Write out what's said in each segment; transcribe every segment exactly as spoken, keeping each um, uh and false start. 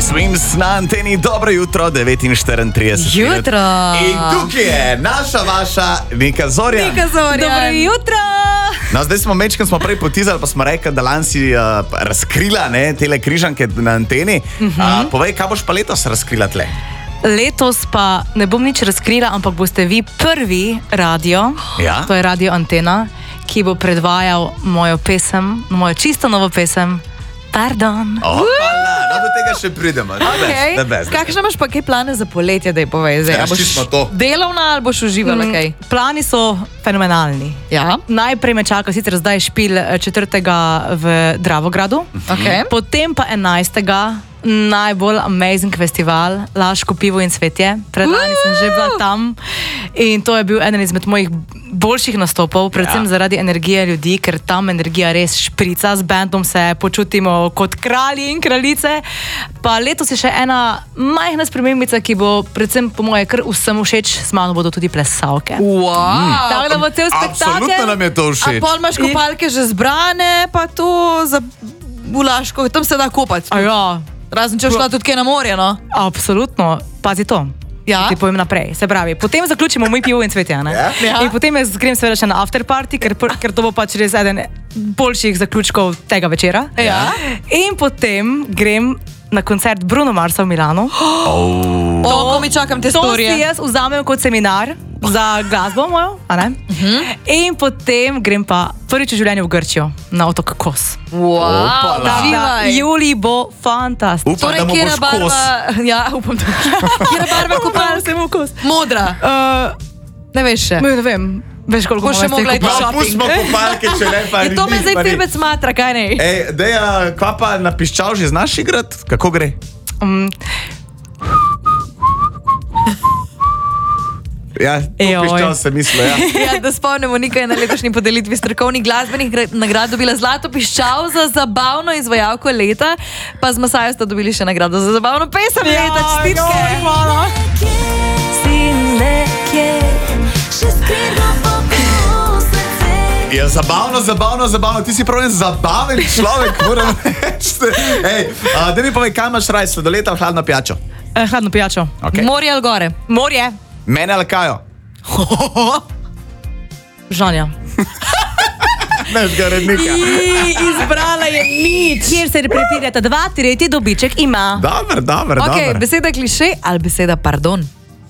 Swims na anteni, dobro jutro, devetinštirideset. Jutro. In tukaj je naša, vaša Nika Zorja. Nika Zorja. Dobro jutro. No, zdaj smo mečkam, smo prej potizali, pa smo rekli, da lani si uh, razkrila ne, tele križanke na anteni. Uh-huh. uh, povej, kaj boš pa letos razkrila tle? Letos pa ne bom nič razkrila, ampak boste vi prvi radio, Ja? to je Radio Antena, ki bo predvajal mojo pesem, mojo čisto novo pesem, Pardon. Oh, hvala, no do tega še pridemo. Okay. Kakšne imaš pa kaj plane za poletje, da je povej? Ja, boš čisto to. delovna ali boš uživala kaj? Mm, plani so fenomenalni. Ja. Najprej me čaka sicer zdaj špil četrtega v Dravogradu, Okay. potem pa enajstega najbolj amazing festival, Laško pivo in cvetje. Predlani sem že bila tam in to je bil eden izmed mojih boljših nastopov, predvsem Ja. zaradi energije ljudi, ker tam energija res šprica, z bandom se počutimo kot kralji in kraljice. Pa letos je še ena majhna spremembica, ki bo predvsem po moje kar vsem všeč, s mano bodo tudi plesalke. Wow. Tako da bo cel Absolutno spektakel. nam je to A všeč. pol imaš kopalke že zbrane, pa to za Ulaško, tam se da kopati. A ja, Razen če šla tudi kaj na morje, no? absolutno, pazi to. Ja. Ti povem naprej. Se pravi, potem zaključimo moj pivo in cvetje. Ne? Ja. Ja. In potem jaz grem seveda še na afterparty, ker, ker to bo pač res eden boljših zaključkov tega večera. Ja. In potem grem na koncert Bruno Marsa v Milanu. Oh. To, ko mi čakam te To si storije. jaz vzamem kot seminar za glasbo mojo, a ne? Uh-huh. In potem grem pa prvič v življenju v Grčijo, na otok Kos. Wow, Opala. Tako da, uživaj. Julij bo fantastičen. Upam, da Torej, mu kjera boš kos. barva, ja, upam, da kjera barva kopal, se mu kos. modra, Uh, ne veš še. ne vem, veš koliko Boš še bomo mogla zdaj iti No, kupili. pustimo kopalke, če ne pa Je to me nič zdaj pa ni. firbec matra, kaj ne? Ej, Deja, kva pa na piščal že znaš igrat? Kako gre? Um, Ja, to Joj. piščal se misli, ja. Ja, da spomnimo, Nika je na letošnji podelitvi strokovnih glasbenih gra- nagrad dobila zlato piščal za zabavno izvajalko leta, pa z Masajo sta dobili še nagrado za zabavno pesem leta. Čestitke! Ja, zabavno, zabavno, zabavno. Ti si prav en zabaven človek, moram reči. Ej, a, da mi povej, kaj imaš raj, sladoled ali hladno pijačo? eh, hladno pijačo. Okay. Morje ali gore? Morje. Mene ali kajo? Žanja. Ne, zgarednika. Izbrala je nič. Kjer se prepirata dva, tretji dobiček ima. Dober, dober, Ok, dober. beseda kliše ali beseda pardon?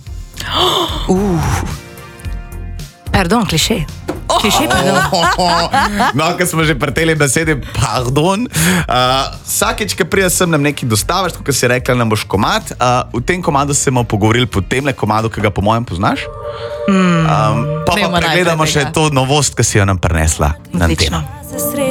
Pardon, kliše. Kliše, pardon. No, ko smo že preteli besede, pardon. Uh, vsakeč, ko prija sem nam nekaj dostaviš, kot si rekla, nam boš komad. Uh, v tem komadu se bomo pogovorili po temle komadu, ki ga po mojem poznaš. Um, pa pa Dajmo najprej pregledamo še tega. to novost, ki si jo nam prinesla na anteno. Odlično.